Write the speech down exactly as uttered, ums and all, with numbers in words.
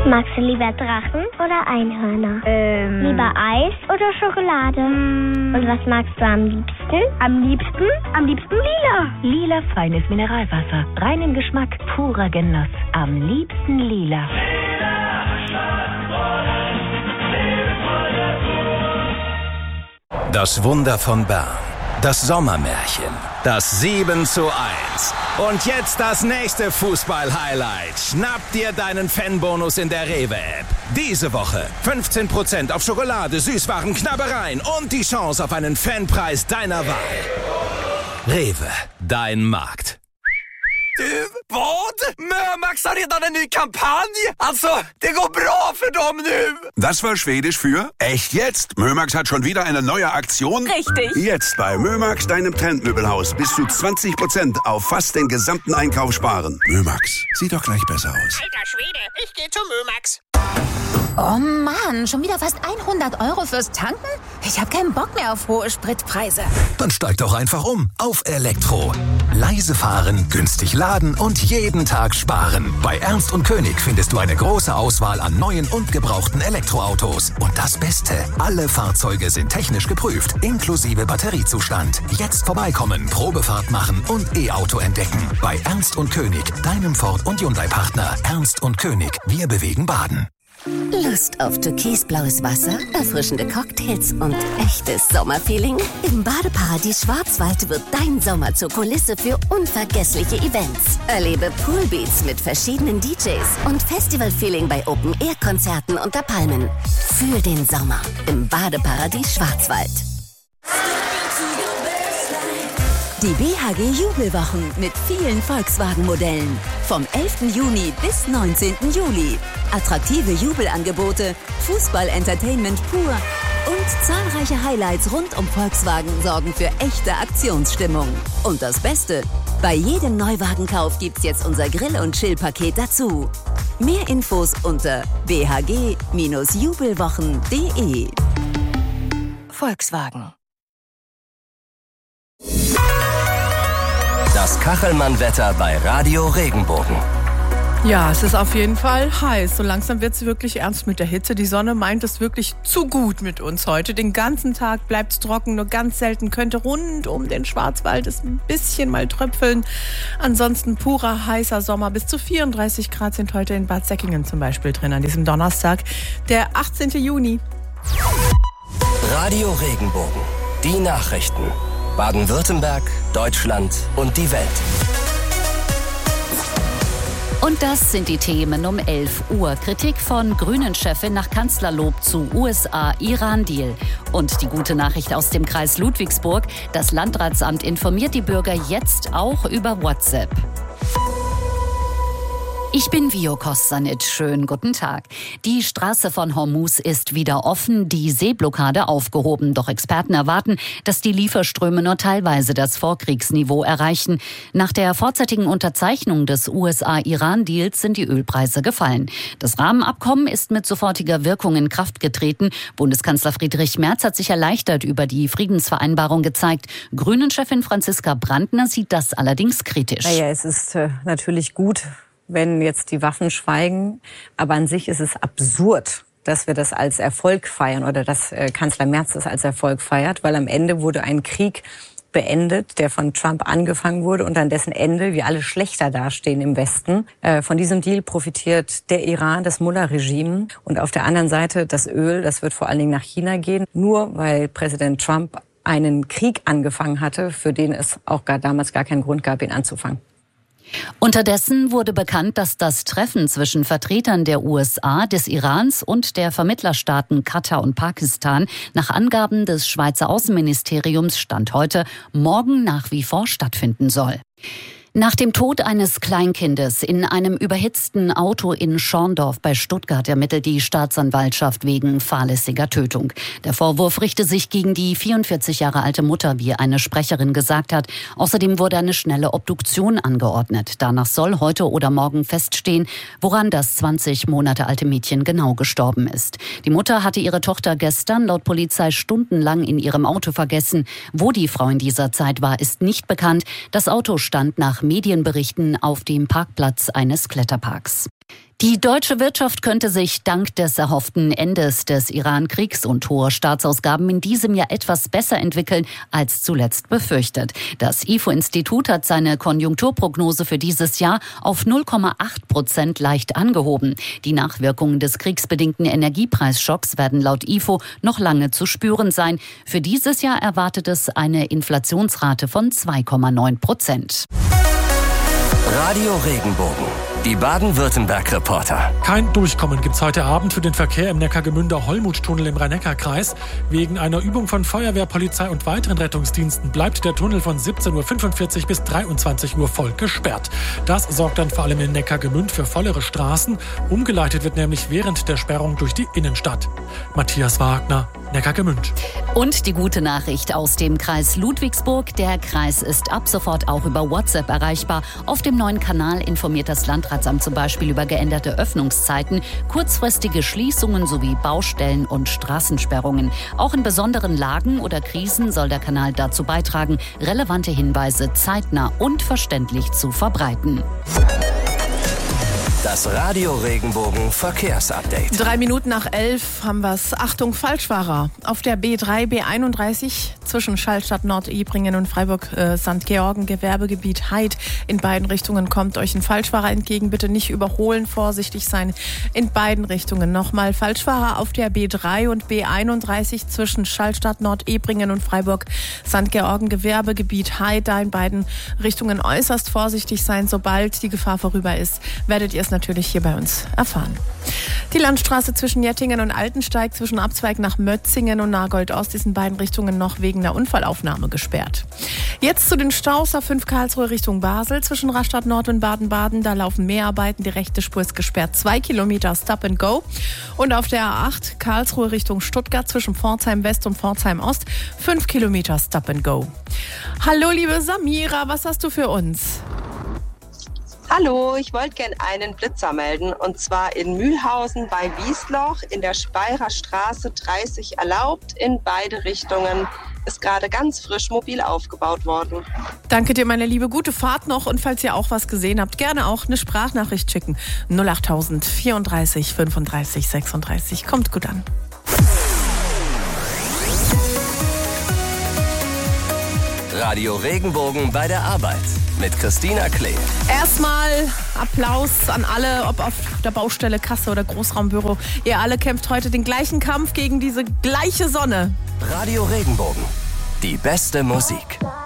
Magst du lieber Drachen oder Einhörner? Ähm. Lieber Eis oder Schokolade? Mm. Und was magst du am liebsten? Am liebsten? Am liebsten lila. Lila feines Mineralwasser. Rein im Geschmack, purer Genuss. Am liebsten lila. Das Wunder von Bern. Das Sommermärchen. Das sieben zu eins. Und jetzt das nächste Fußball-Highlight. Schnapp dir deinen Fanbonus in der Rewe-App. Diese Woche fünfzehn Prozent auf Schokolade, Süßwaren, Knabbereien und die Chance auf einen Fanpreis deiner Wahl. Rewe, dein Markt. Du, vad? Mömax har redan en ny kampanj. Alltså, det går bra för dem nu. Das war Schwedisch für echt jetzt. Mömax hat schon wieder eine neue Aktion. Richtig. Jetzt bei Mömax, deinem Trendmöbelhaus, bis zu zwanzig Prozent auf fast den gesamten Einkauf sparen. Mömax, sieht doch gleich besser aus. Alter Schwede, ich gehe zu Mömax. Oh Mann, schon wieder fast hundert Euro fürs Tanken? Ich habe keinen Bock mehr auf hohe Spritpreise. Dann steig doch einfach um auf Elektro. Leise fahren, günstig laden und jeden Tag sparen. Bei Ernst und König findest du eine große Auswahl an neuen und gebrauchten Elektroautos. Und das Beste, alle Fahrzeuge sind technisch geprüft, inklusive Batteriezustand. Jetzt vorbeikommen, Probefahrt machen und E-Auto entdecken. Bei Ernst und König, deinem Ford- und Hyundai-Partner. Ernst und König, wir bewegen Baden. Lust auf türkisblaues Wasser, erfrischende Cocktails und echtes Sommerfeeling? Im Badeparadies Schwarzwald wird dein Sommer zur Kulisse für unvergessliche Events. Erlebe Poolbeats mit verschiedenen D Js und Festivalfeeling bei Open-Air-Konzerten unter Palmen. Fühl den Sommer im Badeparadies Schwarzwald. Die B H G Jubelwochen mit vielen Volkswagen-Modellen. Vom elften Juni bis neunzehnten Juli. Attraktive Jubelangebote, Fußball-Entertainment pur und zahlreiche Highlights rund um Volkswagen sorgen für echte Aktionsstimmung. Und das Beste, bei jedem Neuwagenkauf gibt's jetzt unser Grill- und Chill-Paket dazu. Mehr Infos unter b h g jubelwochen punkt d e. Volkswagen. Das Kachelmann-Wetter bei Radio Regenbogen. Ja, es ist auf jeden Fall heiß. So langsam wird es wirklich ernst mit der Hitze. Die Sonne meint es wirklich zu gut mit uns heute. Den ganzen Tag bleibt es trocken, nur ganz selten könnte rund um den Schwarzwald es ein bisschen mal tröpfeln. Ansonsten purer, heißer Sommer. Bis zu vierunddreißig Grad sind heute in Bad Säckingen zum Beispiel drin an diesem Donnerstag, der achtzehnten Juni. Radio Regenbogen. Die Nachrichten. Baden-Württemberg, Deutschland und die Welt. Und das sind die Themen um elf Uhr. Kritik von Grünen-Chefin nach Kanzlerlob zu U S A-Iran-Deal. Und die gute Nachricht aus dem Kreis Ludwigsburg. Das Landratsamt informiert die Bürger jetzt auch über WhatsApp. Ich bin Vio Kostanic. Schönen guten Tag. Die Straße von Hormuz ist wieder offen, die Seeblockade aufgehoben. Doch Experten erwarten, dass die Lieferströme nur teilweise das Vorkriegsniveau erreichen. Nach der vorzeitigen Unterzeichnung des U S A-Iran-Deals sind die Ölpreise gefallen. Das Rahmenabkommen ist mit sofortiger Wirkung in Kraft getreten. Bundeskanzler Friedrich Merz hat sich erleichtert über die Friedensvereinbarung gezeigt. Grünen-Chefin Franziska Brandner sieht das allerdings kritisch. Naja, es ist äh, natürlich gut, wenn jetzt die Waffen schweigen. Aber an sich ist es absurd, dass wir das als Erfolg feiern oder dass äh, Kanzler Merz das als Erfolg feiert, weil am Ende wurde ein Krieg beendet, der von Trump angefangen wurde und an dessen Ende wir alle schlechter dastehen im Westen. Äh, von diesem Deal profitiert der Iran, das Mullah-Regime, und auf der anderen Seite das Öl, das wird vor allen Dingen nach China gehen, nur weil Präsident Trump einen Krieg angefangen hatte, für den es auch gar damals gar keinen Grund gab, ihn anzufangen. Unterdessen wurde bekannt, dass das Treffen zwischen Vertretern der U S A, des Irans und der Vermittlerstaaten Katar und Pakistan nach Angaben des Schweizer Außenministeriums Stand heute morgen nach wie vor stattfinden soll. Nach dem Tod eines Kleinkindes in einem überhitzten Auto in Schorndorf bei Stuttgart ermittelt die Staatsanwaltschaft wegen fahrlässiger Tötung. Der Vorwurf richte sich gegen die vierundvierzig Jahre alte Mutter, wie eine Sprecherin gesagt hat. Außerdem wurde eine schnelle Obduktion angeordnet. Danach soll heute oder morgen feststehen, woran das zwanzig Monate alte Mädchen genau gestorben ist. Die Mutter hatte ihre Tochter gestern laut Polizei stundenlang in ihrem Auto vergessen. Wo die Frau in dieser Zeit war, ist nicht bekannt. Das Auto stand nach nach Medienberichten auf dem Parkplatz eines Kletterparks. Die deutsche Wirtschaft könnte sich dank des erhofften Endes des Iran-Kriegs und hoher Staatsausgaben in diesem Jahr etwas besser entwickeln als zuletzt befürchtet. Das I F O-Institut hat seine Konjunkturprognose für dieses Jahr auf null Komma acht Prozent leicht angehoben. Die Nachwirkungen des kriegsbedingten Energiepreisschocks werden laut I F O noch lange zu spüren sein. Für dieses Jahr erwartet es eine Inflationsrate von zwei Komma neun Prozent. Radio Regenbogen. Die Baden-Württemberg-Reporter. Kein Durchkommen gibt's heute Abend für den Verkehr im Neckargemünder Hollmuttunnel im Rhein-Neckar-Kreis. Wegen einer Übung von Feuerwehr, Polizei und weiteren Rettungsdiensten bleibt der Tunnel von siebzehn Uhr fünfundvierzig bis dreiundzwanzig Uhr voll gesperrt. Das sorgt dann vor allem in Neckargemünd für vollere Straßen. Umgeleitet wird nämlich während der Sperrung durch die Innenstadt. Matthias Wagner, Neckargemünd. Und die gute Nachricht aus dem Kreis Ludwigsburg. Der Kreis ist ab sofort auch über WhatsApp erreichbar. Auf dem neuen Kanal informiert das Landratsamt zum Beispiel über geänderte Öffnungszeiten, kurzfristige Schließungen sowie Baustellen und Straßensperrungen. Auch in besonderen Lagen oder Krisen soll der Kanal dazu beitragen, relevante Hinweise zeitnah und verständlich zu verbreiten. Das Radio Regenbogen Verkehrsupdate. Drei Minuten nach elf haben wir's. Achtung, Falschfahrer. Auf der B drei, B einunddreißig zwischen Schallstadt Nord-Ebringen und Freiburg-Sankt Georgen, Gewerbegebiet Heid. In beiden Richtungen kommt euch ein Falschfahrer entgegen. Bitte nicht überholen, vorsichtig sein. In beiden Richtungen. Nochmal Falschfahrer auf der B drei und B einunddreißig zwischen Schallstadt Nord-Ebringen und Freiburg-Sankt Georgen, Gewerbegebiet Heid. Da in beiden Richtungen äußerst vorsichtig sein. Sobald die Gefahr vorüber ist, werdet ihr es natürlich hier bei uns erfahren. Die Landstraße zwischen Jettingen und Altensteig, zwischen Abzweig nach Mötzingen und Nagold-Ost ist in beiden Richtungen noch wegen der Unfallaufnahme gesperrt. Jetzt zu den Staus auf fünf Karlsruhe Richtung Basel, zwischen Rastatt Nord und Baden-Baden. Da laufen Mehrarbeiten, die rechte Spur ist gesperrt, zwei Kilometer Stop and Go. Und auf der A acht Karlsruhe Richtung Stuttgart, zwischen Pforzheim West und Pforzheim Ost, fünf Kilometer Stop and Go. Hallo liebe Samira, was hast du für uns? Hallo, ich wollte gerne einen Blitzer melden, und zwar in Mühlhausen bei Wiesloch in der Speyerer Straße dreißig erlaubt. In beide Richtungen ist gerade ganz frisch mobil aufgebaut worden. Danke dir, meine Liebe. Gute Fahrt noch, und falls ihr auch was gesehen habt, gerne auch eine Sprachnachricht schicken. null achttausend vierunddreißig fünfunddreißig sechsunddreißig. Kommt gut an. Radio Regenbogen bei der Arbeit mit Christina Klee. Erstmal Applaus an alle, ob auf der Baustelle, Kasse oder Großraumbüro. Ihr alle kämpft heute den gleichen Kampf gegen diese gleiche Sonne. Radio Regenbogen, die beste Musik.